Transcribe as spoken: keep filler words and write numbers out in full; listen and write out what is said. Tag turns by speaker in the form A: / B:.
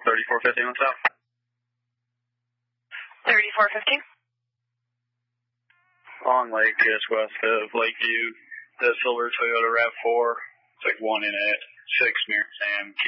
A: thirty-four fifty on south.
B: thirty-four fifty.
A: On Lake, just west of Lakeview, the silver Toyota RAV four. It's like one in it, six near Sam.